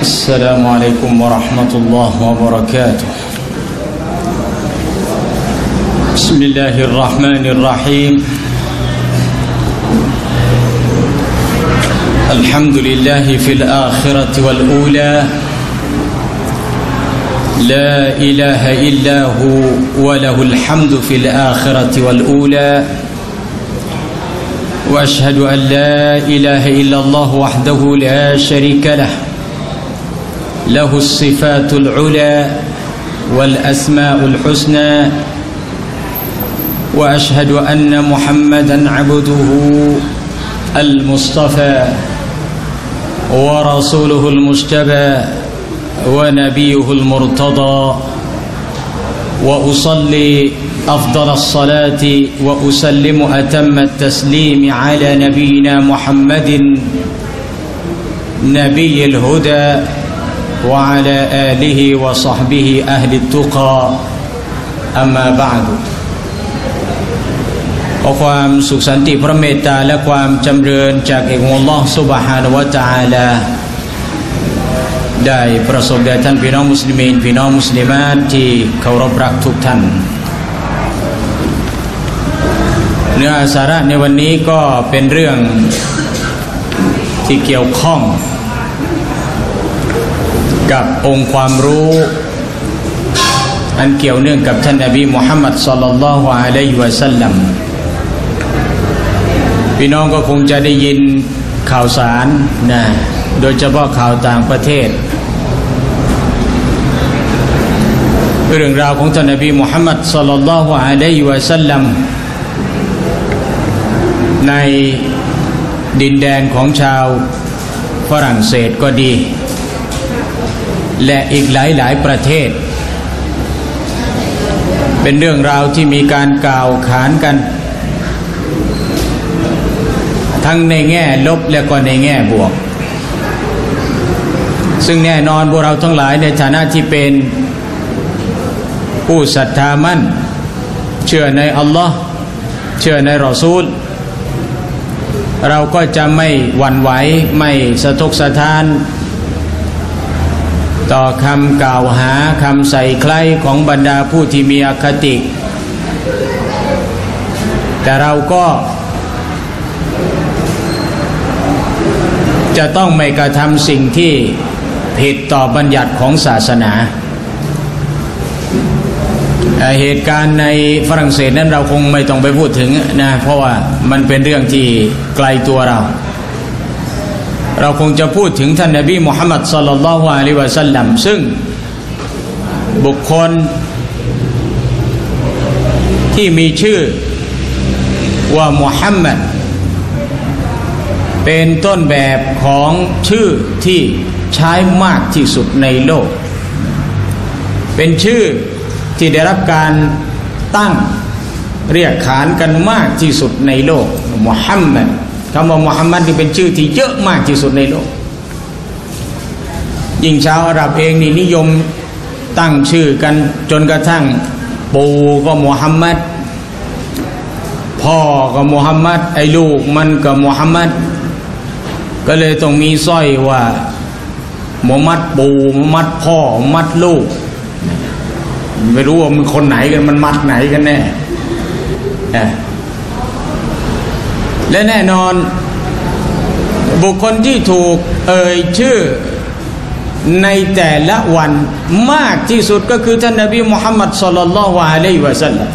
السلام عليكم ورحمة الله وبركاته بسم الله الرحمن الرحيم الحمد لله في الآخرة والأولى لا إله إلا هو وله الحمد في الآخرة والأولى وأشهد أن لا إله إلا الله وحده لا شريك له له الصفات العلى والأسماء الحسنى وأشهد أن محمدًا عبده المصطفى ورسوله المجتبى ونبيه المرتضى وأصلي أفضل الصلاة وأسلم أتم التسليم على نبينا محمد نبي الهدى وعلى آله وصحبه أهل التقى أما بعد ขอความสุขสันติพระเมตตาและความจำเริญจากเอกองค์อัลเลาะห์ซุบฮานะฮูวะตะอาลาได้ประสบแด่ท่านพี่น้องมุสลิมีนพี่น้องมุสลิมาตที่เคารพรักทุกท่านเนื้อสาระในวันนี้ก็เป็นเรื่องที่เกี่ยวข้องกับองค์ความรู้อันเกี่ยวเนื่องกับท่านนบีมุฮัมมัดศ็อลลัลลอฮุอะลัยฮิวะซัลลัมพี่น้องก็คงจะได้ยินข่าวสารนะโดยเฉพาะข่าวต่างประเทศเรื่องราวของท่านนบีมุฮัมมัดศ็อลลัลลอฮุอะลัยฮิวะซัลลัมในดินแดนของชาวฝรั่งเศสก็ดีและอีกหลายประเทศเป็นเรื่องราวที่มีการกล่าวขานกันทั้งในแง่ลบและก็ในแง่บวกซึ่งแน่นอนพวกเราทั้งหลายในฐานะที่เป็นผู้ศรัทธามั่นเชื่อในอัลลอฮ์เชื่อในรอซูลเราก็จะไม่หวั่นไหวไม่สะทกสะท้านต่อคำกล่าวหาคำใส่ใคร่ของบรรดาผู้ที่มีอคติแต่เราก็จะต้องไม่กระทำสิ่งที่ผิดต่อบัญญัติของศาสนาเหตุการณ์ในฝรั่งเศสนั้นเราคงไม่ต้องไปพูดถึงนะเพราะว่ามันเป็นเรื่องที่ไกลตัวเราคงจะพูดถึงท่านนบีมุฮัมมัดศ็อลลัลลอฮุอะลัยฮิวะซัลลัมซึ่งบุคคลที่มีชื่อว่ามุฮัมมัดเป็นต้นแบบของชื่อที่ใช้มากที่สุดในโลกเป็นชื่อที่ได้รับการตั้งเรียกขานกันมากที่สุดในโลกมุฮัมมัดคำว่ามุฮัมมัดนี่เป็นชื่อที่เยอะมากที่สุดในโลกยิ่งชาวอาหรับเองนี่นิยมตั้งชื่อกันจนกระทั่งปู่ก็มุฮัมมัดพ่อก็มุฮัมมัดไอ้ลูกมันก็มุฮัมมัดก็เลยต้องมีสร้อยว่ามุฮัมมัดปู่มุฮัมมัดพ่อมุฮัมมัดลูกไม่รู้ว่ามันคนไหนกันมันมัดไหนกันแน่และแน่นอนบุคคลที่ถูกเอ่ยชื่อในแต่ละวันมากที่สุดก็คือท่านนบีมุฮัมมัดศ็อลลัลลอฮุอะลัยฮิวะซัลลัม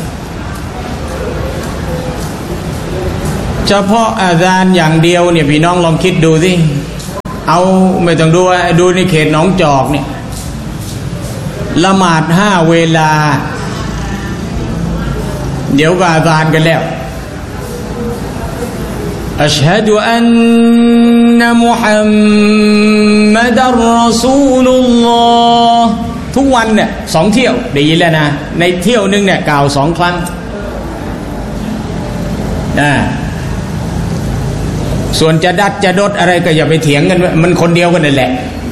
เฉพาะอาซานอย่างเดียวเนี่ยพี่น้องลองคิดดูสิเอาไม่ต้องดูในเขตหนองจอกเนี่ยละหมาด5 เวลาเดี๋ยวก็อาซานกันแล้วอัชฮะดุอันนะมุฮัมมัดอัรรอซูลุลลอฮ์ทุกวันเนี่ย2 เที่ยวได้ยินแล้วนะในเที่ยวนึงเนี่ยกล่าว2 ครั้งส่วนจะดัดจะดดอะไรก็อย่าไปเถียงกันมันคนเดียวกันนั่นแหละ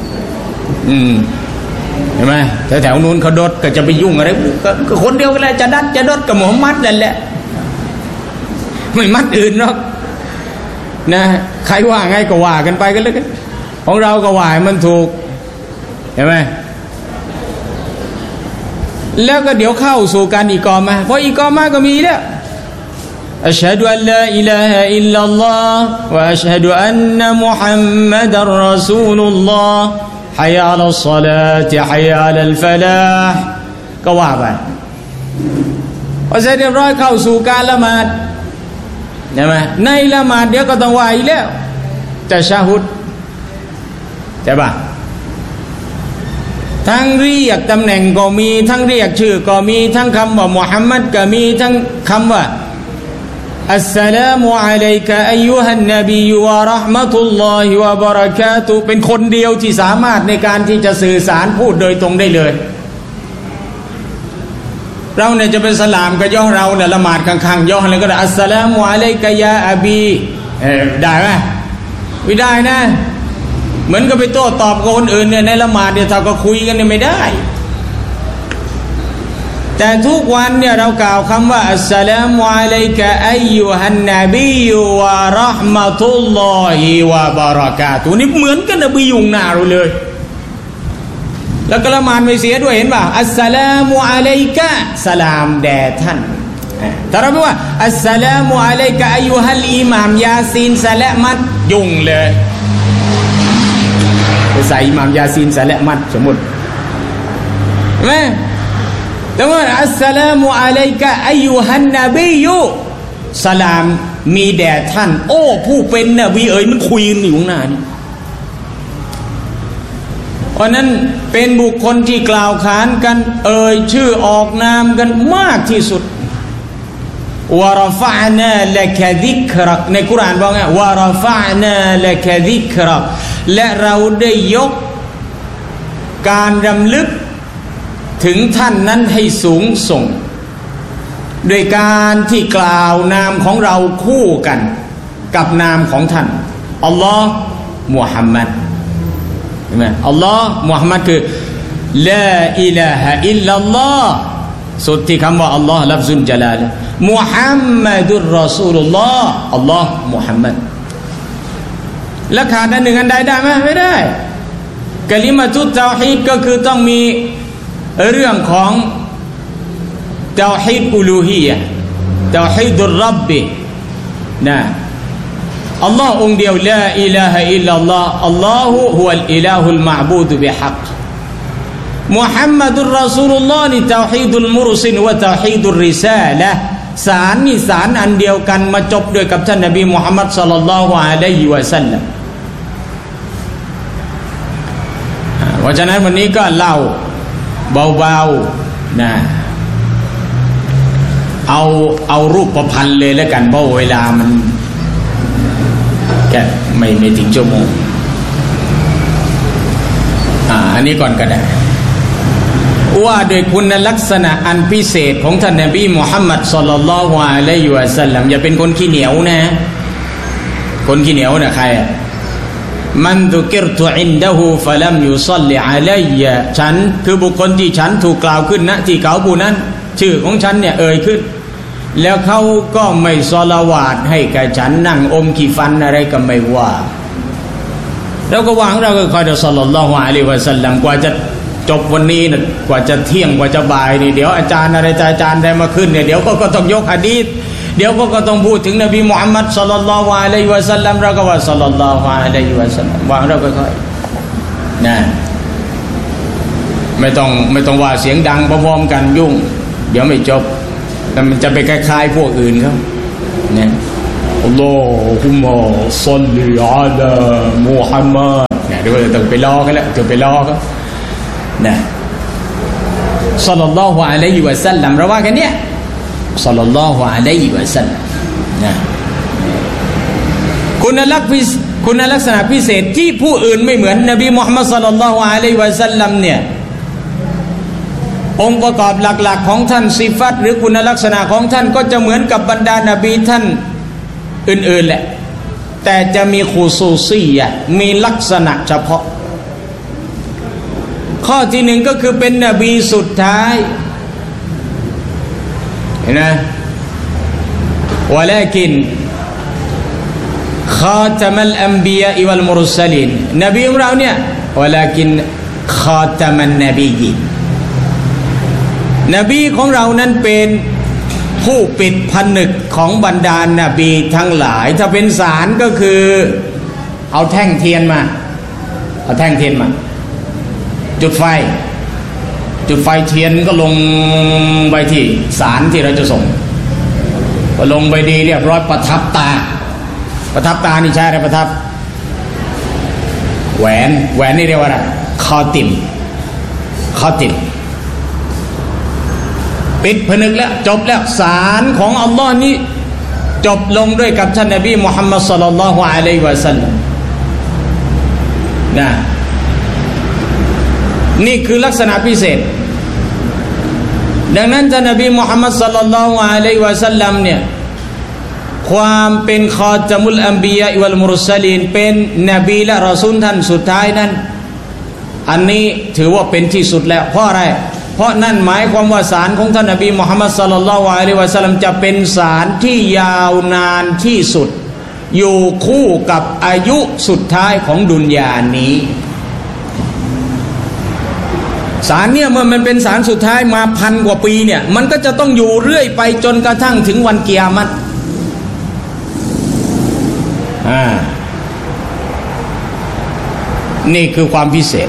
เห็นไหมแถวนู้นเขาดดก็จะไปยุ่งอะไรก็คนเดียวกันแหละจะดัดจะดดกับมุฮัมมัดนั่นแหละไม่มัดอื่นหรอกนะใครว่าไงก็ว่ากันไปกันเลยของเราก็ว่ามันถูกเห็นไหมแล้วก็เดี๋ยวเข้าสู่การอิกอมะห์เพราะอิกอมะห์ก็มีแล้วอัชฮะดุอัลลาอิลาฮะอิลลัลลอฮ์วะอัชฮะดุอันนะมุฮัมมัดอัรรอซูลุลลอฮ์ฮัยอะลัสศอลาติฮัยอะลัลฟะลาห์ก็ว่าไปพอเสร็จเรียบร้อยเข้าสู่การละหมาดใช่ไหมในละหมาดเดี๋ยวก็ต้องว่าอีกแล้วตะชะฮุดใช่ป่ะทั้งเรียกตำแหน่งก็มีทั้งเรียกชื่อก็มีทั้งคำว่ามุฮัมมัดก็มีทั้งคำว่าอัสสลามุอะลัยกะอัยยูฮันนบีวะเราะห์มะตุลลอฮิวะบะเราะกาตุฮ์เป็นคนเดียวที่สามารถในการที่จะสื่อสารพูดโดยตรงได้เลยเราเนี่ยจะเป็นสลามก็ย่อเราเนี่ยละหมาดข้างๆย่อแล้วก็ได้อัสสลามุอะลัยกะยาอบีได้ไหมไม่ได้นะเหมือนกับไปโต้ตอบกับคนอื่นเนี่ยในละหมาดเนี่ยเราก็คุยกันเนี่ยไม่ได้แต่ทุกวันเนี่ยเรากล่าวคำว่าอัสสลามุอะลัยกะอัยยูฮันนบีวะเราะห์มะตุลลอฮิวะบะเราะกาตุฮ์นี่เหมือนกันนบียุงหน้าเราเลยแล้วก็ละหมาดไม่เสียด้วยเห็นป่ะอัสสลามุอะลัยกะสลามแด่ท่านแต่เราไม่ว่าอัสสลามุอะลัยกะอัยยูฮัลอิหม่ามยาซีนสละมัดยุ่งเลยไปใส่อิหม่ามยาซีนสละมัดสมมุติเห็นไหมแต่ว่าอัสสลามุอะลัยกะอัยยูฮันนบียุสลามมีแด่ท่านโอ้ผู้เป็นนบีมันคุยกันอยู่ข้างหน้านี่เพราะนั้นเป็นบุคคลที่กล่าวขานกันชื่อออกนามกันมากที่สุดวะรฟะนาละกะซิกรักในกุรอานบอกไงวะรฟะนาละกะซิกรักและเราได้ยกการรำลึกถึงท่านนั้นให้สูงส่งโดยการที่กล่าวนามของเราคู่กันกับนามของท่านอัลลอฮ์มุฮัมมัดใช่ไหมอัลลอฮ์มุฮัมมัดคือลาอิลาฮะอิลลัลลอฮ์สุดที่คำว่าอัลลอฮ์ลัฟซุลจลาลมุฮัมมัดุรรอซูลุลลอฮ์อัลลอฮ์มุฮัมมัดแล้วขาดอันหนึ่งอันใดได้ไหมไม่ได้กะลิมะตุตเตาฮีดก็คือต้องมีเรื่องของเตาฮีดอุลูฮียะห์เตาฮีดุรร็อบบินะอัลลอฮ์องค์เดียวลาอิลาฮะอิลลัลลอฮ์อัลลอฮุฮุวัลอิลาฮุลมะอ์บูดบิฮักมุฮัมมัดุรรอซูลุลลอฮ์นี่เตาฮีดุลมุรซิลวะเตาฮีดุรริซาละห์สารนี่สารอันเดียวกันมาจบด้วยกับท่านนบีมุฮัมมัดศ็อลลัลลอฮุอะลัยฮิวะซัลลัมเพราะฉะนั้นวันนี้ก็เล่าเบาๆนะเอารูปประพันธ์เลยแล้วกันเพราะเวลามันแค่ไม่ถึงชั่วโมงอันนี้ก่อนก็ได้ว่าโดยคุณลักษณะอันพิเศษของท่านนบีมุฮัมมัดศ็อลลัลลอฮุอะลัยฮิวะซัลลัมอย่าเป็นคนขี้เหนียวนะคนขี้เหนียวนะใครมันตุกิรตุอินดะฮูฟะลัมยุศ็อลลิอะลัยยะฉันคือบุคคลที่ฉันถูกกล่าวขึ้นณที่เขาผู้นั้นชื่อของฉันเนี่ยขึ้นแล้วเขาก็ไม่ศอลาวาตให้แก่ฉันนั่งอมขี้ฟันอะไรก็ไม่ว่าแล้วก็วางเราก็คอยจะศ็อลลัลลอฮุอะลัยฮิวะซัลลัมกว่าจะจบวันนี้นะกว่าจะเที่ยงกว่าจะบ่ายนี่เดี๋ยวอาจารย์อะไรอาจารย์ได้มาขึ้นเนี่ยเดี๋ยวก็ต้องยกหะดีษเดี๋ยวก็ต้องพูดถึงนบีมุฮัมมัดศ็อลลัลลอฮุอะลัยฮิวะซัลลัมเราก็ว่าศ็อลลัลลอฮุอะลัยฮิวะซัลลัมวางเราก็ค่อยนะไม่ต้องว่าเสียงดังพร้อมๆกันยุ่งเดี๋ยวไม่จบแต่มันจะไปคล้ายๆพวกอื่นเขาเนี่ยอัลลอฮุมมะศ็อลลิอะลามุฮัมมัดเนี่ยเดี๋ยวจะต้องไปรอกันแล้วจะไปรอเขานะศ็อลลัลลอฮุอะลัยฮิวะซัลลัมเราว่ากันเนี่ยศ็อลลัลลอฮุอะลัยฮิวะซัลลัมนะคุณลักษณะพิเศษที่ผู้อื่นไม่เหมือนนบีมุฮัมมัดศ็อลลัลลอฮุอะลัยฮิวะซัลลัมเนี่ยองค์ประกอบหลักๆของท่านซิฟัตหรือคุณลักษณะของท่านก็จะเหมือนกับบรรดานบีท่านอื่นๆแหละแต่จะมีขุซูซียะห์มีลักษณะเฉพาะข้อที่หนึ่งก็คือเป็นนบีสุดท้ายเห็นไหมวะลากินخاتم الأنبياء والمرسلين นบีของเราเนี่ยวะลากินคอตมันนบียินนบีของเรานั้นเป็นผู้ปิดผนึกของบรรดานาบีทั้งหลายถ้าเป็นสารก็คือเอาแท่งเทียนมาจุดไฟเทียนก็ลงไปที่สารที่เราจะส่งก็ลงไปดีเรียบร้อยประทับตานี่ใช่อะไรประทับแหวนนี่เรียกว่าอะไรคอติมปิดผนึกแล้วจบแล้วสารของอัลลอฮ์นี้จบลงด้วยกับท่านนบีมุฮัมมัดศ็อลลัลลอฮุอะลัยฮิวะซัลลัมนะนี่คือลักษณะพิเศษดังนั้นท่านนบีมุฮัมมัดศ็อลลัลลอฮุอะลัยฮิวะซัลลัมเนี่ยความเป็นคอตมุลอัมบิยะวัลมุรสลีนเป็นนบีและรอซูลท่านสุดท้ายนั้นอันนี้ถือว่าเป็นที่สุดแล้วเพราะอะไรเพราะนั่นหมายความว่าสารของท่านนบีมุฮัมมัดศ็อลลัลลอฮุอะลัยฮิวะซัลลัมจะเป็นสารที่ยาวนานที่สุดอยู่คู่กับอายุสุดท้ายของดุนยานี้สารเนี่ยเมื่อมันเป็นสารสุดท้ายมา1,000 กว่าปีเนี่ยมันก็จะต้องอยู่เรื่อยไปจนกระทั่งถึงวันกิยามะฮ์นี่คือความพิเศษ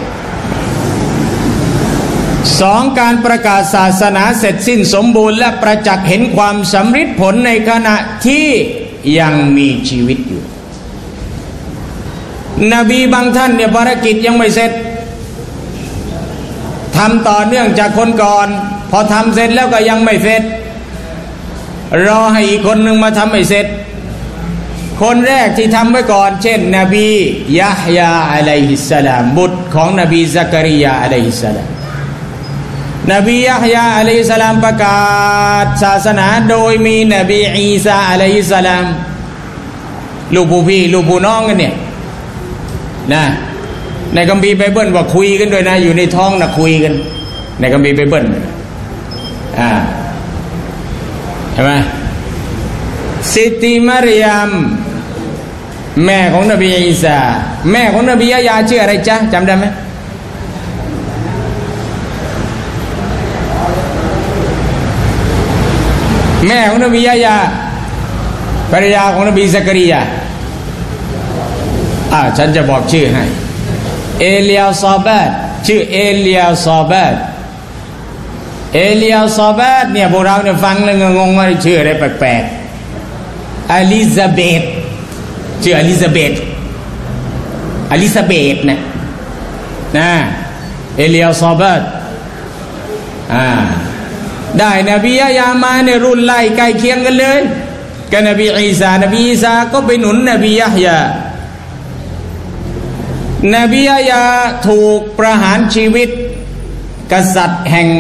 2การประกาศศาสนาเสร็จสิ้นสมบูรณ์และประจักษ์เห็นความสำฤทธิ์ผลในขณะที่ยังมีชีวิตอยู่นบีบางท่านเนี่ยภารกิจยังไม่เสร็จทำต่อเนื่องจากคนก่อนพอทำเสร็จแล้วก็ยังไม่เสร็จรอให้อีกคนหนึ่งมาทำให้เสร็จคนแรกที่ทำไว้ก่อนเช่นนบียะฮยาอะลัยฮิสสลามบุตรของนบีซักริยาอะลัยฮิสสลามนบียะฮยาอะลัยฮิสสลามประกาศศาสนาโดยมีนบีอีสาอะลัยฮิสสลามลูกผู้พี่ลูกผู้น้องกันเนี่ยนะในคัมภีร์ไบเบิลว่าคุยกันด้วยนะอยู่ในท้องนะคุยกันในคัมภีร์ไบเบิลใช่ไหมซิติมารยามแม่ของนบีอีสาแม่ของนบียะฮยาชื่ออะไรจ๊ะจำได้ไหมแม่ของนบียะฮยาภรรยาของนบีซักริยาฉันจะบอกชื่อให้เอลียซอบัดชื่อเอลียซอบัดเนี่ยพวกเราเนี่ยฟังแล้วงงว่าชื่ออะไรแปลกๆอลิซาเบธชื่ออลิซาเบธนะเอลียซอบัดได้นบียะฮยามาในรุ่นไล่ใกล้เคียงกันเลยกับนบีอีสาก็ไปหนุนนบียะฮยานบียะฮยาถูกประหารชีวิตกษัตริย์แห่ง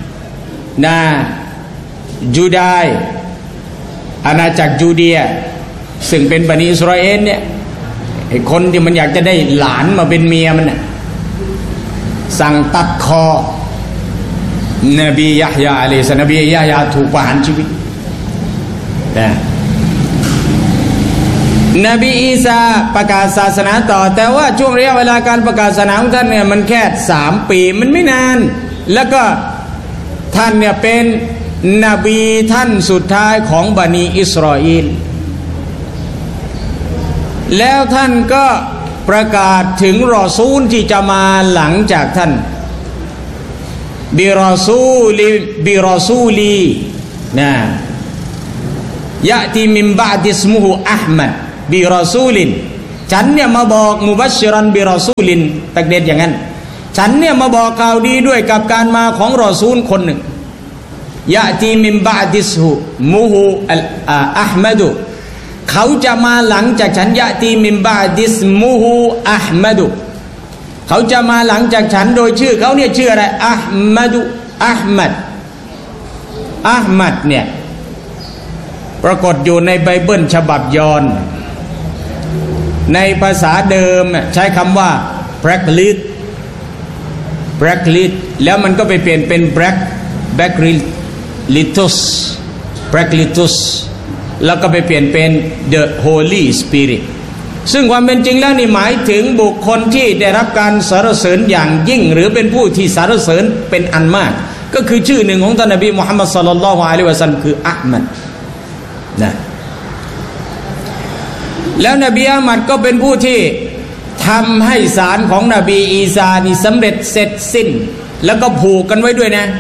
ยูดาห์อาณาจักรยูเดียซึ่งเป็นบันิอิสราเอลเนี่ยไอ้คนที่มันอยากจะได้หลานมาเป็นเมียมันน่ะสั่งตัดคอนบียะฮยาอะลัยฮิสสลามนบียะฮยาถูกประหารชีวิตนบีอีสาประกาศศาสนาต่อแต่ว่าช่วงระยะเวลาการประกาศศาสนาของท่านเนี่ยมันแค่3 ปีมันไม่นานแล้วก็ท่านเนี่ยเป็นนบีท่านสุดท้ายของบันิอิสราเอลแล้วท่านก็ประกาศถึงรอซูลที่จะมาหลังจากท่านบิรอซูลีนะยะติมิมบะดิสมุฮุอะห์มัดบิรอซูลินฉันเนี่ยมาบอกมุบัชชิรันบิรอซูลินตักเด็ดอย่างนั้นฉันเนี่ยมาบอกข่าวดีด้วยกับการมาของรอซูลคนหนึ่งยะติมิมบะดิสมุฮุอะห์มัดเขาจะมาหลังจากฉันยะติมิมบะดิสมุฮุอะห์มัดเขาจะมาหลังจากฉันโดยชื่อเขาเนี่ยชื่ออะไรอะห์มัดเนี่ยปรากฏอยู่ในไบเบิลฉบับยอนในภาษาเดิมใช้คำว่า Bracklid แล้วมันก็ไปเปลี่ยนเป็น Bracklithus แล้วก็ไปเปลี่ยนเป็น The Holy Spirit ซึ่งความเป็นจริงแล้วนี่หมายถึงบุคคลที่ได้รับการสรรเสริญอย่างยิ่งหรือเป็นผู้ที่สรรเสริญเป็นอันมากก็คือชื่อหนึ่งของท่านนบีมุฮัมมัดศ็อลลัลลอฮุอะลัยฮิวะซัลลัมคืออะห์มัดนะแล้วนบีอะห์มัดก็เป็นผู้ที่ทำให้ศาลของนบีอีสานี่สำเร็จเสร็จสิ้นแล้วก็ผูกกันไว้ด้วยนะ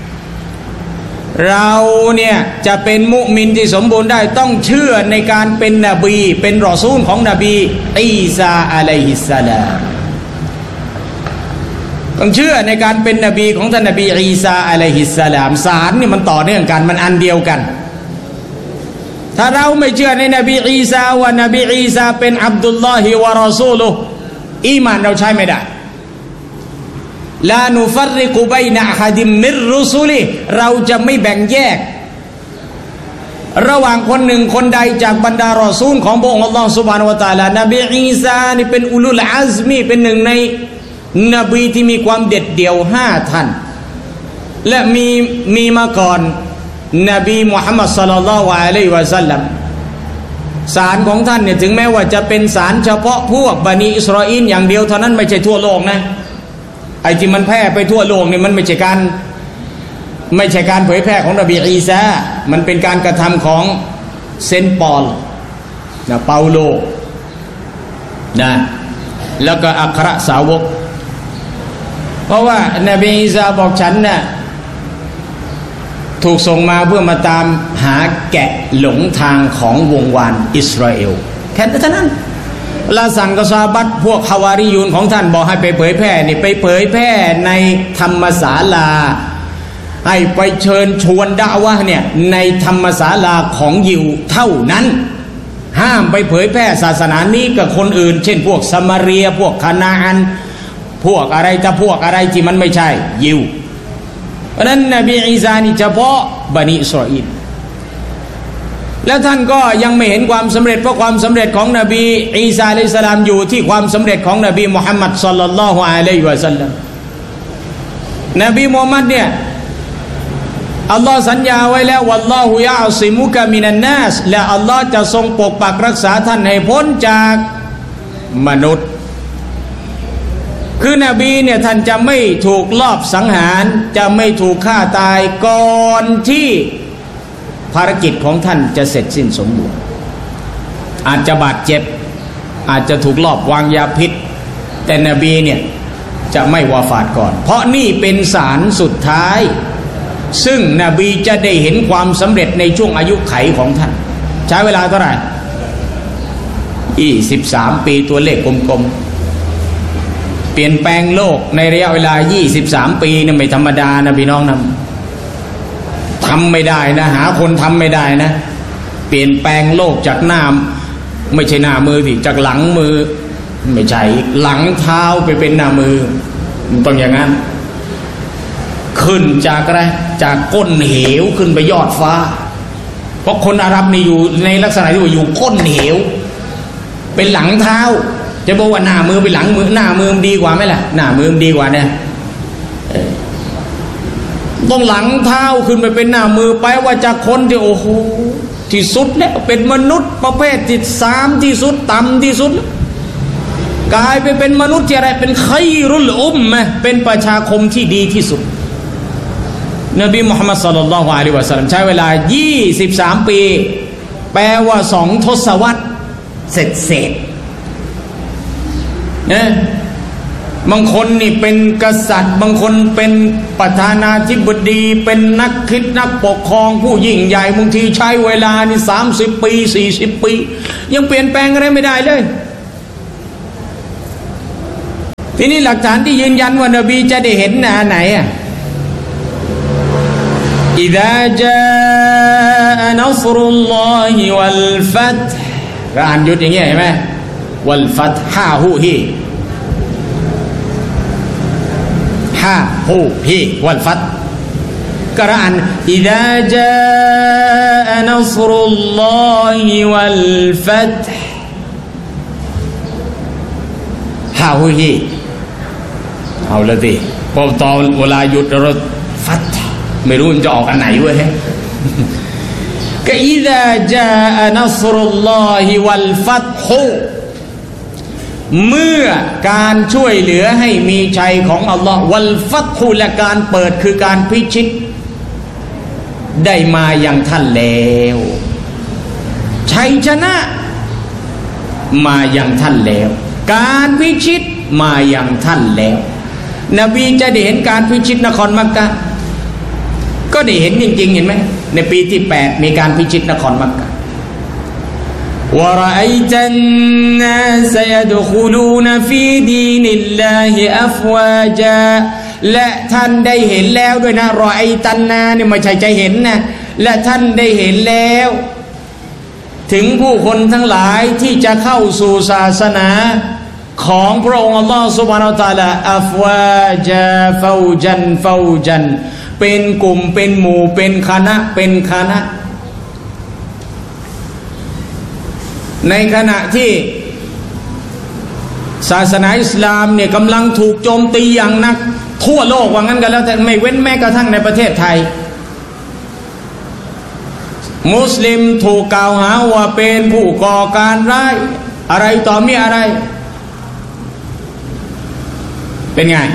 เราเนี่ยจะเป็นมุมินที่สมบูรณ์ได้ต้องเชื่อในการเป็นนบีเป็นรอซูลของนบีอีสาอะลัยฮิสสลามต้องเชื่อในการเป็นนบีของท่านนบีอีสาอะลัยฮิสสลามศาลนี่มันต่อเนื่องกันมันอันเดียวกันถ้าเราไม่เชื่อในนบีอีสาว่านบีอีสาเป็นอับดุลลอฮิวะรอซูลุฮ์อีหม่านเราใช้ไม่ได้ลานุฟัรริกุบัยนะอะฮัดิมมิรรุซุลิเราจะไม่แบ่งแยกระหว่างคนหนึ่งคนใดจากบรรดารอซูลของพระองค์อัลลอฮฺซุบฮานะฮูวะตะอาลานบีอีสานี่เป็นอุลุลอัซมีเป็นหนึ่งในนบีที่มีความเด็ดเดี่ยว5ท่านและมีมาก่อนนบีมุฮัมมัดศ็อลลัลลอฮุอะลัยฮิวะซัลลัมศาลของท่านเนี่ยถึงแม้ว่าจะเป็นศาลเฉพาะพวกบันิอิสราอีลอย่างเดียวเท่านั้นไม่ใช่ทั่วโลกนะไอ้ที่มันแพร่ไปทั่วโลกนี่มันไม่ใช่การเผยแพร่ของนบีอีสามันเป็นการกระทำของเซนต์ปอลนะเปาโลนะแล้วก็อัครสาวกเพราะว่านบีอีสาบอกฉันน่ะถูกส่งมาเพื่อมาตามหาแกะหลงทางของวงวานอิสราเอลแค่นั้นลาสั่งกษัตริย์พวกฮาวาริยูนของท่านบอกให้ไปเผยแพร่นี่ไปเผยแพร่ในธรรมศาลาให้ไปเชิญชวนดะวะห์เนี่ยในธรรมศาลาของยิวเท่านั้นห้ามไปเผยแพร่ศาสนานี้กับคนอื่นเช่นพวกซามาเรียพวกคานาอันพวกอะไรที่มันไม่ใช่ยิวเพราะนั้นนบีอีสานี่เฉพาะบันิอิสราอีลแล้วท่านก็ยังไม่เห็นความสำเร็จเพราะความสำเร็จของนบีอีสาอะลัยฮิสสลามอยู่ที่ความสำเร็จของนบีมุฮัมมัดศ็อลลัลลอฮุอะลัยฮิวะซัลลัมนบีมุฮัมมัดเนี่ยอัลลอฮ์สัญญาไว้แล้ววัลลอฮุยะอซิมุกะมินันนาสและอัลลอฮ์จะทรงปกปักรักษาท่านให้พ้นจากมนุษย์คือนบีเนี่ยท่านจะไม่ถูกลอบสังหารจะไม่ถูกฆ่าตายก่อนที่ภารกิจของท่านจะเสร็จสิ้นสมบูรณ์อาจจะบาดเจ็บอาจจะถูกลอบวางยาพิษแต่นบีเนี่ยจะไม่วาฟาตก่อนเพราะนี่เป็นศาลสุดท้ายซึ่งนบีจะได้เห็นความสำเร็จในช่วงอายุไขของท่านใช้เวลาเท่าไหร่23 ปีตัวเลขกลมๆเปลี่ยนแปลงโลกในระยะเวลา23 ปีนี่ไม่ธรรมดานะพี่น้องนะทำไม่ได้นะหาคนทำไม่ได้นะเปลี่ยนแปลงโลกจากหน้าไม่ใช่หน้ามือสิจากหลังมือไม่ใช่หลังเท้าไปเป็นหน้ามือมันต้องอย่างนั้นขึ้นจากอะไรจากก้นเหวขึ้นไปยอดฟ้าเพราะคนอาหรับนี่อยู่ในลักษณะที่ว่าอยู่ก้นเหวเป็นหลังเท้าจะบอกว่าหน้ามือเป็นหลังมือหน้ามือมันดีกว่าไหมล่ะหน้ามือมันดีกว่าเนี่ยต้องหลังเท้าขึ้นไปเป็นหน้ามือไปว่าจากคนที่โอ้โหที่สุดแล้วเป็นมนุษย์ประเภทที่3ที่สุดต่ำที่สุดกลายไปเป็นมนุษย์ที่อะไรเป็นไครุลอุมมะเป็นประชาคมที่ดีที่สุดนบีมุฮัมมัดศ็อลลัลลอฮุอะลัยฮิวะซัลลัมใช้เวลา23 ปีแปลว่า2 ทศวรรษเสร็จนะบางคนนี่เป็นกษัตริย์บางคนเป็นประธานาธิบดีเป็นนักคิดนักปกครองผู้ยิ่งใหญ่บางทีใช้เวลานี่30 ปี40 ปียังเปลี่ยนแปลงอะไรไม่ได้เลยทีนี้หลักฐานที่ยืนยันว่านบีจะได้เห็นไหนอ่ะإذا جاء نصر الله والفتح ก็อ่านหยุดอย่างเงี้ยเห็นไหม والفتح ฮาฮูฮีฮาฮูฮี والفتح ก็อ่าน إذا جاء نصر الله والفتح ฮาฮูฮีเอาละสิพอตอนเวลาหยุดเราฟัตไม่รู้มันจะออกอันไหนเว้ยก็อิซาจาอะนัศรุลลอฮิวัลฟัตฮุเมื่อการช่วยเหลือให้มีชัยของอัลลอฮ์วัลฟัตฮุและการเปิดคือการพิชิตได้มาอย่างท่านแล้วชัยชนะมาอย่างท่านแล้วการพิชิตมาอย่างท่านแล้วนบีจะได้เห็นการพิชิตนครมักกะห์ก็ได้เห็นจริงๆเห็นไหมในปีที่8มีการพิชิตนครมักกะห์วะรออัยตันนาสยะดุคุลูนฟีดีนิลลาฮิอัฟวาจาและท่านได้เห็นแล้วด้วยนะรออัยตันนาเนี่ยไม่ใช่ใจเห็นนะและท่านได้เห็นแล้วถึงผู้คนทั้งหลายที่จะเข้าสู่ศาสนาของพระองค์อัลลอฮฺซุบฮานะฮูวะตะอาลาอัฟวาจาฟาวจันเป็นกลุ่มเป็นหมู่เป็นคณะเป็นคณะในขณะที่ศาสนาอิสลามเนี่ยกำลังถูกโจมตีอย่างหนักทั่วโลกว่างั้นกันแล้วแต่ไม่เว้นแม้กระทั่งในประเทศไทยมุสลิมถูกกล่าวหาว่าเป็นผู้ก่อการร้ายอะไรต่อมีอะไรเป็นไง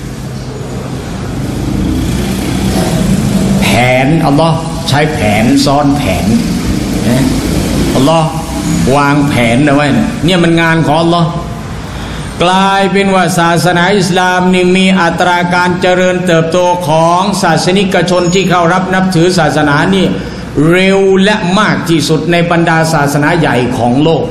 แผนอัลลอฮ์ใช้แผนซ้อนแผนอัลลอฮ์วางแผนเอาไว้เนี่ยมันงานของอัลลอฮ์กลายเป็นว่าศาสนาอิสลามนี่มีอัตราการเจริญเติบโตของศาสนิกชนที่เข้ารับนับถือศาสนานี่เร็วและมากที่สุดในบรรดาศาสนาใหญ่ของโลก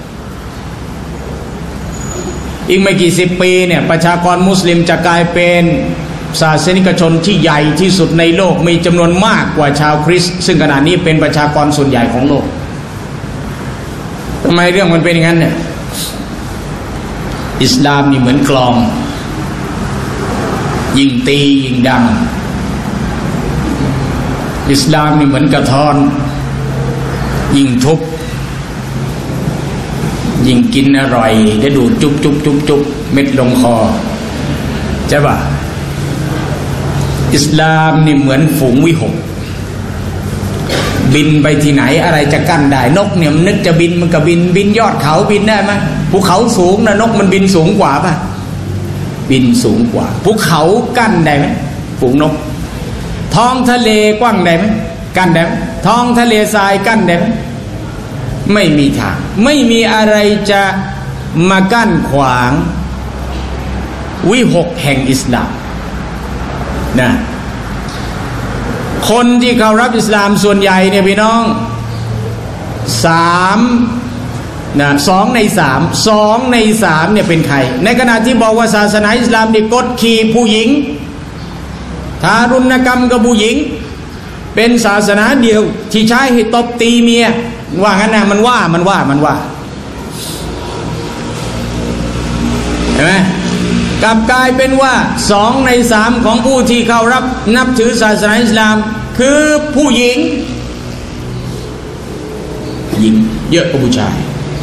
อีกไม่กี่สิบปีเนี่ยประชากรมุสลิมจะกลายเป็นศาสนิกชนที่ใหญ่ที่สุดในโลกมีจำนวนมากกว่าชาวคริสต์ซึ่งขณะนี้เป็นประชากรส่วนใหญ่ของโลกทำไมเรื่องมันเป็นอย่างนั้นเนี่ยอิสลามนี่เหมือนกลองยิ่งตียิ่งดังอิสลามนี่เหมือนกระท้อนยิ่งทุบยิ่งกินอร่อยได้ดูดจุบเม็ดลงคอใช่ป่ะอิสลามนี่เหมือนฝูงวิหกบินไปที่ไหนอะไรจะกั้นได้นกเนี่ยมันนึกจะบินมันก็บินยอดเขาบินได้ไหมภูเขาสูงนะนกมันบินสูงกว่าป่ะบินสูงกว่าภูเขากั้นได้ไหมฝูงนกท้องทะเลกว้างได้ไหมกั้นได้ไหมท้องทะเลทรายกั้นได้ไหมไม่มีทางไม่มีอะไรจะมากั้นขวางวิหกแห่งอิสลามนะคนที่เข้ารับอิสลามส่วนใหญ่เนี่ยพี่น้อง2 ใน 3เนี่ยเป็นใครในขณะที่บอกว่าศาสนาอิสลามนี่กดขี่ผู้หญิงทารุณกรรมกับผู้หญิงเป็นศาสนาเดียวที่ใช้ให้ตบตีเมียว่างั้นนะมันว่าเห็นไหมกลับกลายเป็นว่า2 ใน 3ของผู้ที่เข้ารับนับถือศาสนาอิสลามคือผู้หญิงเยอะกว่าผู้ชาย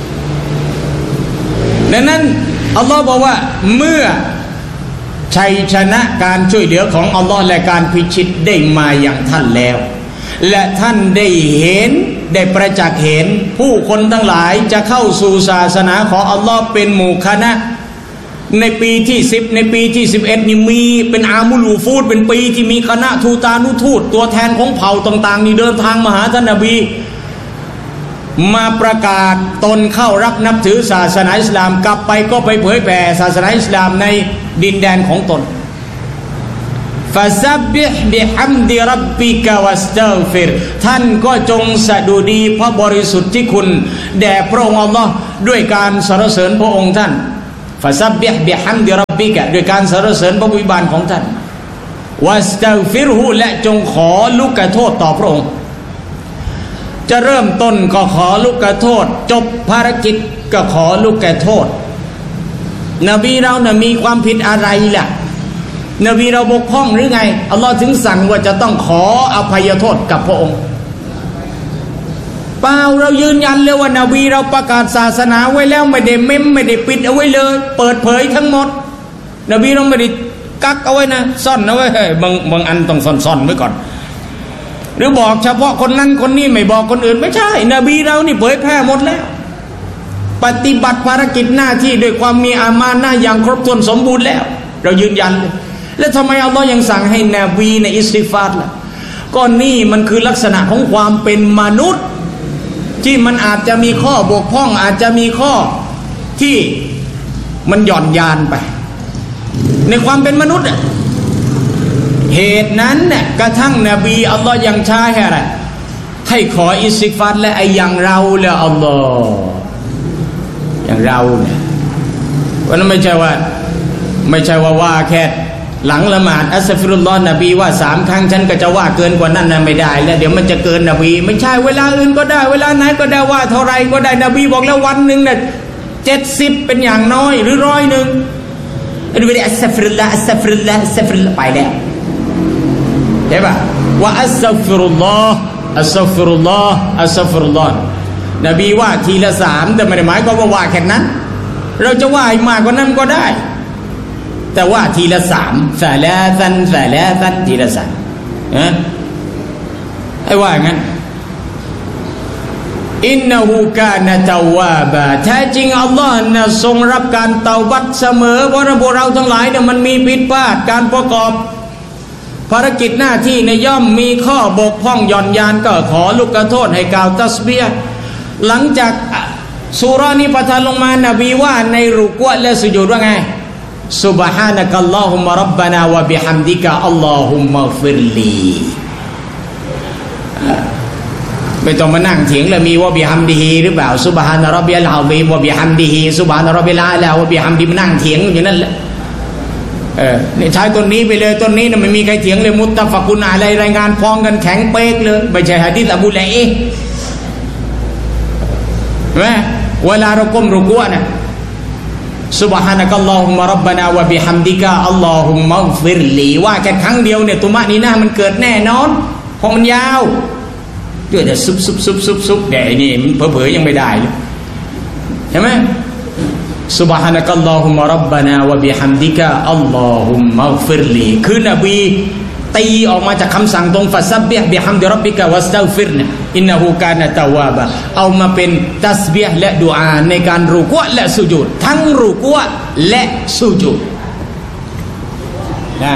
ดังนั้นอัลลอฮ์บอกว่าเมื่อชัยชนะการช่วยเหลือของอัลลอฮ์และการพิชิตได้มาอย่างท่านแล้วและท่านได้เห็นได้ประจักษ์เห็นผู้คนทั้งหลายจะเข้าสู่ศาสนาของอัลลอฮ์เป็นหมู่คณะในปีที่10ในปีที่11นี่มีเป็นอามุลูฟูดเป็นปีที่มีคณะทูตานุทูตตัวแทนของเผ่าต่างๆนี่เดินทางมาหาท่านนบีมาประกาศตนเข้ารับนับถือศาสนาอิสลามกลับไปก็ไปเผยแผ่ศาสนาอิสลามในดินแดนของตนฟาซับบิฮ์บิฮัมดิร็อบบิกะวัสตัฆฟิรท่านก็จงสดุดีพระบริสุทธิ์ที่คุณแด่พระองค์อัลลอฮ์ด้วยการสรรเสริญพระองค์ท่านฟาซับบิฮ์บิฮัมดิร็อบบิกะด้วยการสรรเสริญพระผู้บิดาของท่านวัสตัฆฟิรฮุและจงขอลุกโทษต่อพระองค์จะเริ่มต้นก็ขอลุกโทษจบภารกิจก็ขอลุกโทษนบีเราน่ะมีความผิดอะไรล่ะนบีเราบกพร่องหรือไงอัลลอฮ์ถึงสั่งว่าจะต้องขออภัยโทษกับพระองค์เปล่าเรายืนยันเลยว่านบีเราประกาศศาสนาไว้แล้วไม่ได้เม้มไม่ได้ปิดเอาไว้เลยเปิดเผยทั้งหมดนบีเราไม่ได้กักเอาไว้นะซ่อนเอาไว้บางอันต้องซ่อนไว้ก่อนหรือบอกเฉพาะคนนั้นคนนี้ไม่บอกคนอื่นไม่ใช่นบีเรานี่เผยแพร่หมดแล้วปฏิบัติภารกิจหน้าที่ด้วยความมีอามานะห์อย่างครบถ้วนสมบูรณ์แล้วเรายืนยันเลยแล้วทำไมอัลลอฮ์ยังสั่งให้นบีในอิสติฆฟารล่ะก็นี่มันคือลักษณะของความเป็นมนุษย์ที่มันอาจจะมีข้อบกพร่องอาจจะมีข้อที่มันหย่อนยานไปในความเป็นมนุษย์เหตุนั้นเนี่ยกระทั่งนบีอัลลอฮ์ยังใช้ให้อะไรให้ขออิสติฆฟารและไอ้อย่างเราแล้วอัลลอฮ์อย่างเราเนี่ยวันนั้นไม่ใช่ว่าแค่หลังละหมาดอัสฟิรุลลอฮ์นบีว่า3 ครั้งฉันก็จะว่าเกินกว่านั้นนะไม่ได้แล้วเดี๋ยวมันจะเกินนบีไม่ใช่เวลาอื่นก็ได้เวลาไหนก็ได้ว่าเท่าไรก็ได้นบีบอกแล้ววันหนึ่งเนี่ย70เป็นอย่างน้อยหรือ100อันนี้ไม่ได้อัสฟิรุลลอฮ์อัสฟิรุลลอฮ์อัสฟิรุลลอฮ์ไปแล้วใช่ป่ะว่าอัสฟิรุลลอฮ์อัสฟิรุลลอฮ์อัสฟิรุลลอฮ์นบีว่าทีละ3แต่ไม่ได้หมายความว่าแค่นั้นเราจะว่าให้มากกว่านั้นก็ได้แต่ว่าทีละ3 3ทีละ3ให้ว่าอย่างนั้นอินนะฮูกานะตะวาบะแท้จริงอัลลอฮ์น่ะทรงรับการเตาบัตเสมอเพราะพวกเราทั้งหลายเนี่ยมันมีผิดพลาดการประกอบภารกิจหน้าที่ในย่อมมีข้อบกพร่องหย่อนยานก็ขอลูกโทษให้กล่าวตัสบีฮ์หลังจากซูเราะห์นี้ประทานลงมานบีว่าในรุกูอ์และสุญูดว่าไงซุบฮานะกัลลอฮุมมะร็อบบะนาวะบิฮัมดิกะอัลลอฮุมมัฆฟิรลีไม่ต้องมานั่งเถียงแล้วมีว่าบิฮัมดิฮีหรือเปล่าซุบฮานะร็อบบิยัลอะซีมวะบิฮัมดิฮีซุบฮานะร็อบบิลอาลาวะบิฮัมดิมานั่งเถียงอยู่นั่นแหละนี่ใช้ต้นนี้ไปเลยต้นนี้น่ะไม่มีใครเถียงเลยมุตตะฟักุนอะลัยรายงานพ้องกันแข็งเป๊กเลยไม่ใช่หะดีษอบูไลเห็นไหมเวลาเราก้มรุกูอะเนี่ยซุบฮานะกัลลอฮุมมะร็อบบะนาวะบิฮัมดิกะอัลลอฮุมมัฆฟิรลีว่าแค่ครั้งเดียวเนี่ยตุมะนีนะห์มันเกิดแน่นอนเพราะมันยาวด้วยแต่ซุบแต่นี่มันเผลอๆยังไม่ได้เลยเห็นไหมซุบฮานะกัลลอฮุมมะร็อบบะนาวะบิฮัมดิกะอัลลอฮุมมัฆฟิรลีคือนบีตีออกมาจากคำสั่งตรงฟัสซับบิฮ์บิฮัมดิร็อบบิกะวัสตัฆฟิรนะอินนะฮูกานะตะวาบะเอามาเป็นตัสบีฮ์และดุอาในการรุกูอ์และสุญูดทั้งรุกูอ์และสุญูดนะ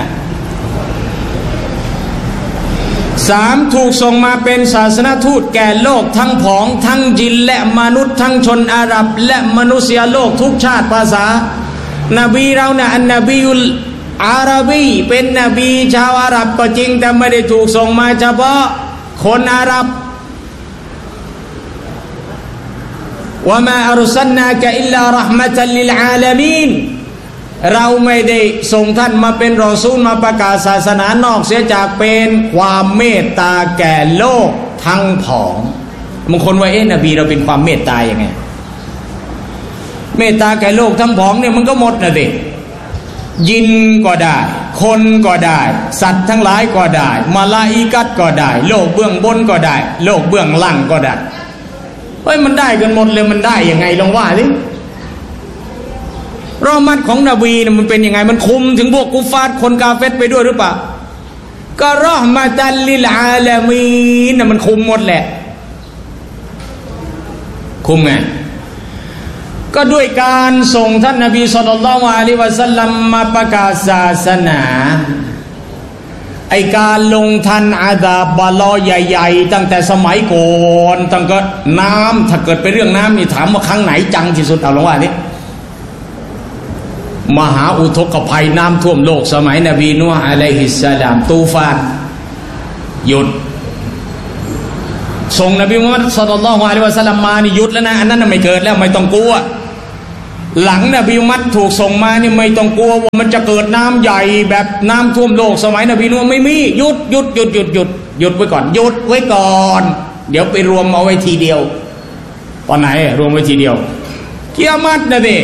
3ถูกส่งมาเป็นศาสนทูตแก่โลกทั้งผองทั้งจินและมนุษย์ทั้งชนอาหรับและมนุษยโลกทุกชาติภาษานบีเราเนี่ยอันนบียุลอาหรับีเป็นนบีชาวอาหรับก็จริงแต่ไม่ได้ถูกส่งมาเฉพาะคนอาหรับวะมาอัรซัลนากะอิลลาเราะห์มะตัลลิลอาลามีนเราไม่ได้ส่งท่านมาเป็นรอซูลมาประกาศศาสนานอกเสียจากเป็นความเมตตาแก่โลกทั้งผองบางคนว่านบีเราเป็นความเมตตายังไงเมตตาแก่โลกทั้งผองเนี่ยมันก็หมดนะดิยินก็ได้คนก็ได้สัตว์ทั้งหลายก็ได้มาลาอิกัตก็ได้โลกเบื้องบนก็ได้โลกเบื้องล่างก็ได้มันได้กันหมดเลยมันได้ยังไงลองว่าสิรอมัดของนบีเนี่ยมันเป็นยังไงมันคุมถึงพวกกุฟาร์คนกาเฟรไปด้วยหรือเปล่าก็รอห์มะตัลลิลอาลามีนมันคุมหมดแหละคุมไงก็ด้วยการส่งท่านนบีศ็อลลัลลอฮุอะลัยฮิวะซัลลัมมาประกาศศาสนาไอการลงทันอาดาบบาลอใหญ่ๆตั้งแต่สมัยก่อนตั้งก็น้ำถ้าเกิดเป็นเรื่องน้ำนี่ถามว่าครั้งไหนจังที่สุดเอาลองว่านี่มหาอุทกภัยน้ำท่วมโลกสมัยนบีนูฮ์อะลัยฮิสสลามตูฟานหยุดส่งนบีมุฮัมมัดศ็อลลัลลอฮุอะลัยฮิวะซัลลัมมานี่หยุดแล้วนะอันนั้นไม่เกิดแล้วไม่ต้องกลัวหลังนบีมุฮัมมัดถูกส่งมานี่ไม่ต้องกลัวว่ามันจะเกิดน้ำใหญ่แบบน้ำท่วมโลกสมัยนบีนูฮ์ไม่มีหยุดไว้ก่อนหยุดไว้ก่อนเดี๋ยวไปรวมเอาไว้ทีเดียวตอนไหนรวมไว้ทีเดียวกิยามัตนะดิ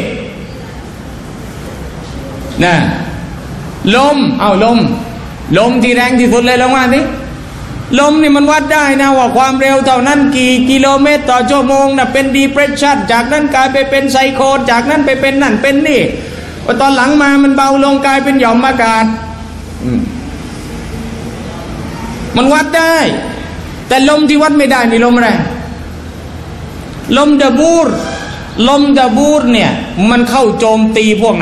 นะลมที่แรงที่สุดเลยลองว่าสิลมนี่มันวัดได้นะว่าความเร็วเท่านั้นกี่กิโลเมตรต่อชั่วโมงนะเป็นดีเพรสชันจากนั้นกลายไปเป็นไซโคลนจากนั้นไปเป็นนั่นเป็นนี่พอตอนหลังมามันเบาลงกลายเป็นหย่อมอากาศมันวัดได้แต่ลมที่วัดไม่ได้นี่ลมอะไรลมดะบูรลมดาบูรเนี่ยมันเข้าโจมตีพวกไหน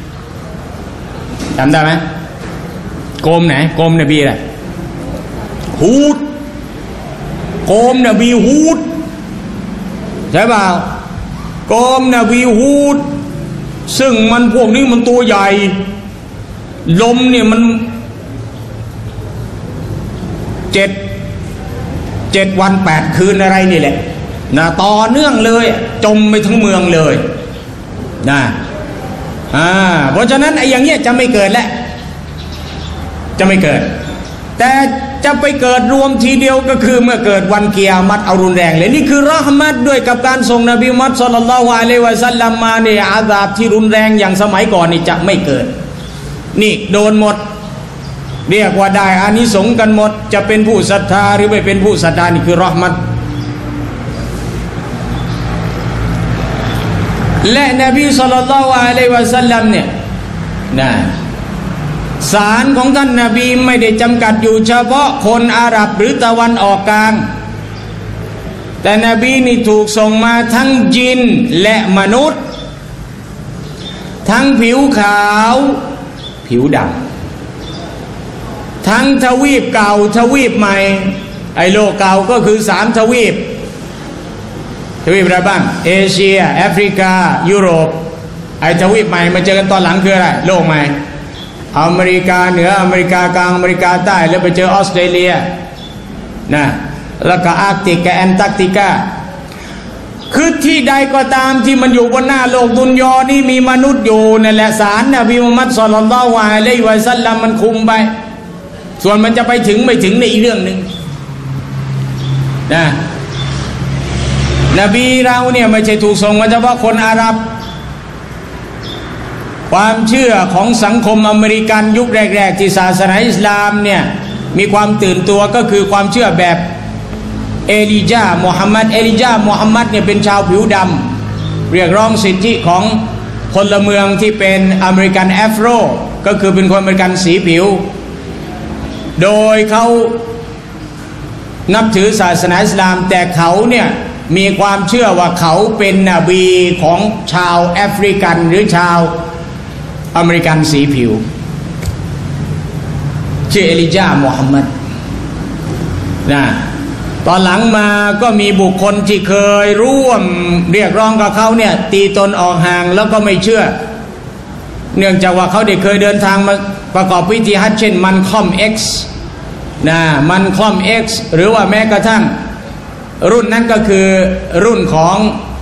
จำได้ไหมโกมไหนโกมนบีอะไรฮูดโกมนบีฮูดใช่เปล่าโกมนบีฮูดซึ่งมันพวกนี้มันตัวใหญ่ลมเนี่ยมัน7 วัน 8 คืนอะไรนี่แหละนะต่อเนื่องเลยจมไปทั้งเมืองเลยนะเพราะฉะนั้นไอ้อย่างเงี้ยจะไม่เกิดแล้วจะไม่เกิดแต่จะไปเกิดรวมทีเดียวก็คือเมื่อเกิดวันกิยามัตเอารุนแรงเลยนี่คือเราะห์มัตด้วยกับการส่งนบีมุฮัมมัดศ็อลลัลลอฮุอะลัยฮิวะซัลลัมมาเนี่ยอาซาบที่รุนแรงอย่างสมัยก่อนนี่จะไม่เกิดนี่โดนหมดเรียกว่าได้อานิสงส์กันหมดจะเป็นผู้ศรัทธาหรือไม่เป็นผู้ศรัทธานี่คือเราะห์มัตและนบีศ็อลลัลลอฮุอะลัยฮิวะซัลลัมเนี่ยนะศาลของท่านนบีไม่ได้จำกัดอยู่เฉพาะคนอาหรับหรือตะวันออกกลางแต่นบีนี่ถูกส่งมาทั้งจินและมนุษย์ทั้งผิวขาวผิวดำทั้งทวีปเก่าทวีปใหม่ไอ้โลกเก่าก็คือ3ทวีปอะไรบ้างเอเชียแอฟริกายุโรปไอ้ทวีปใหม่มาเจอกันตอนหลังคืออะไรโลกใหม่อเมริกาเหนืออเมริกากลางอเมริกาใต้แล้วไปเจอออสเตรเลียนะแล้วก็อาร์กติกกับแอนตาร์กติกาคือที่ใดก็ตามที่มันอยู่บนหน้าโลกดุนยอนี่มีมนุษย์อยู่นั่นแหละศาลนบีมุฮัมมัดศ็อลลัลลอฮุอะลัยฮิวะซัลลัมมันคุมไปส่วนมันจะไปถึงไม่ถึงในอีกเรื่องหนึ่งนะนบีเราเนี่ยไม่ใช่ถูกส่งมาเฉพาะคนอาหรับความเชื่อของสังคมอเมริกันยุคแรกๆที่ศาสนาอิสลามเนี่ยมีความตื่นตัวก็คือความเชื่อแบบเอลิจามุฮัมมัดเนี่ยเป็นชาวผิวดำเรียกร้องสิทธิของพลเมืองที่เป็นอเมริกันแอฟโรก็คือเป็นคนอเมริกันสีผิวโดยเขานับถือศาสนาอิสลามแต่เขาเนี่ยมีความเชื่อว่าเขาเป็นนบีของชาวแอฟริกันหรือชาวอเมริกันสีผิวชื่อเอลิจามุฮัมมัดนะตอนหลังมาก็มีบุคคลที่เคยร่วมเรียกร้องกับเขาเนี่ยตีตนออกห่างแล้วก็ไม่เชื่อเนื่องจากว่าเขาได้เคยเดินทางมาประกอบพิธีฮัจญ์เช่นมันคอม X นะมันคอม X หรือว่าแม้กระทั่งรุ่นนั้นก็คือรุ่นของ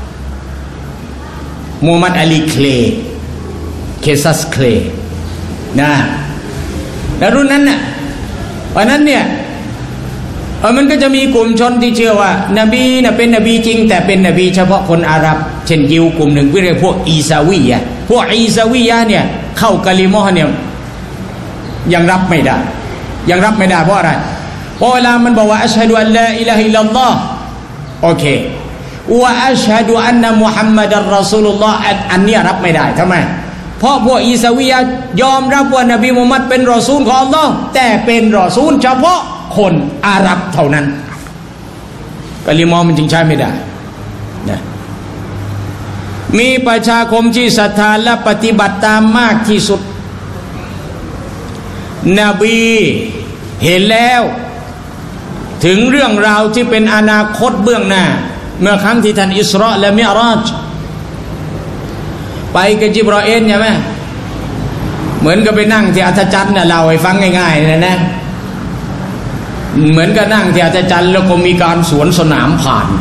มูฮัมหมัดอาลีเคซัสเคลนะแล้วรุ่นนั้นน่ะวันนั้นเนี่ยมันก็จะมีกลุ่มชนที่เชื่อว่านบีน่ะเป็นนบีจริงแต่เป็นนบีเฉพาะคนอาหรับเช่นยิวกลุ่มหนึ่งเรียกพวกอีซาวียะพวกอีซาวียะเนี่ยเข้ากะลิมอฮ์เนี่ยยังรับไม่ได้เพราะอะไรเพราะเวลามันบอกว่าอัชฮะดุอัลลาอิลาฮะอิลลัลลอฮ์โอเคว่าอัชฮะดุอันนะมุฮัมมัดอัรรอซูลุลลอฮ์อันนี้รับไม่ได้ทำไมเพราะพวกอีซาวียะยอมรับว่านบีมุฮัมมัดเป็นรอซูลของอัลลอฮ์แต่เป็นรอซูลเฉพาะคนอาหรับเท่านั้นกะลิมอมันจึงใช้ไม่ได้นะมีประชาคมที่ศรัทธาและปฏิบัติตามมากที่สุดนบีเห็นแล้วถึงเรื่องราวที่เป็นอนาคตเบื้องหน้าเมื่อครั้งที่ท่านอิสราและมิอ์ราจไปกับจิบรออีลใช่ไหมเหมือนกับไปนั่งที่อัศจรรย์น่ะเราให้ฟังง่ายๆนะเหมือนกับนั่งที่อัศจรรย์แล้วก็มีการสวนสนามผ่าน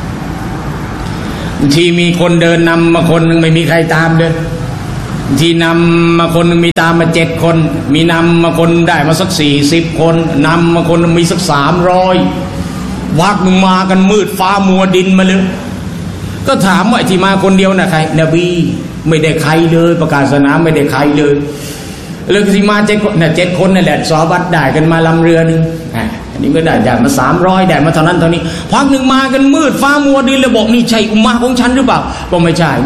ที่มีคนเดินนำมาคนนึงไม่มีใครตามเดินที่นำมาคนนึงมีตามมา7 คนมีนำมาคนได้มาสัก40 คนนำมาคนมีสัก300วักมึงมากันมืดฟ้ามัวดินมาเลยก็ถามว่าที่มาคนเดียวน่ะใครนบีไม่ได้ใครเลยประกาศศาสนาไม่ได้ใครเลยแล้วที่มา7 คนน่ะ7 คนนั่นแหละซอบัตได้กันมาลำเรือนึงอันนี้ก็ได้มา300ได้มาเท่านั้นเท่านี้พักหนึ่งมากันมืดฟ้ามัวดินแล้วบอกนี่ใช่อุมมะห์ของฉันหรือเปล่าบอกไม่ใช่